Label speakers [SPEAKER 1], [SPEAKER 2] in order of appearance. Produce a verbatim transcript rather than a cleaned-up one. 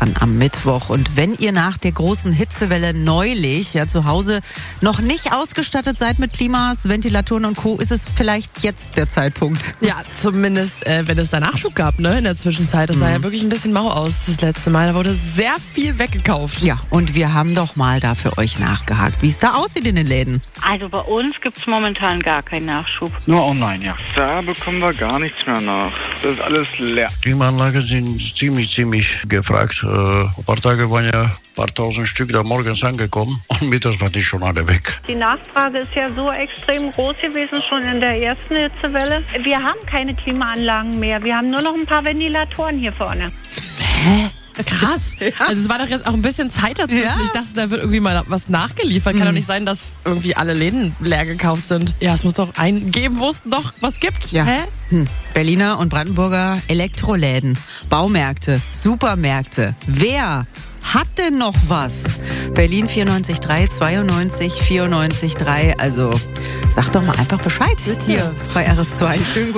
[SPEAKER 1] an am Mittwoch. Und wenn ihr nach der großen Hitzewelle neulich ja zu Hause noch nicht ausgestattet seid mit Klimas, Ventilatoren und Co., ist es vielleicht jetzt der Zeitpunkt.
[SPEAKER 2] Ja, zumindest, äh, wenn es da Nachschub gab, ne, in der Zwischenzeit. Das sah ja wirklich ein bisschen mau aus das letzte Mal. Da wurde sehr viel weggekauft.
[SPEAKER 1] Ja, und wir haben doch mal da für euch nachgehakt, wie es da aussieht in den Läden.
[SPEAKER 3] Also bei uns gibt es momentan gar keinen Nachschub.
[SPEAKER 4] Nur online, ja.
[SPEAKER 5] Da bekommen wir gar nichts mehr nach. Das ist alles leer.
[SPEAKER 6] Klimaanlagen sind ziemlich, ziemlich gefragt. Äh, ein paar Tage waren ja ein paar tausend Stück da morgens angekommen und mittags waren die schon alle weg.
[SPEAKER 7] Die Nachfrage ist ja so extrem groß gewesen, schon in der ersten Hitzewelle. Wir haben keine Klimaanlagen mehr. Wir haben nur noch ein paar Ventilatoren hier vorne.
[SPEAKER 2] Hä? Krass. Ja. Also es war doch jetzt auch ein bisschen Zeit dazwischen. Ja. Ich dachte, da wird irgendwie mal was nachgeliefert. Kann mhm. doch nicht sein, dass irgendwie alle Läden leer gekauft sind. Ja, es muss doch einen geben, wo es noch was gibt.
[SPEAKER 1] Ja.
[SPEAKER 2] Hä?
[SPEAKER 1] Hm. Berliner und Brandenburger Elektroläden, Baumärkte, Supermärkte. Wer hat denn noch was? Berlin vierundneunzig Komma drei, zweiundneunzig, vierundneunzig Komma drei. Also sag doch mal einfach Bescheid hier bei R S zwei. Schönen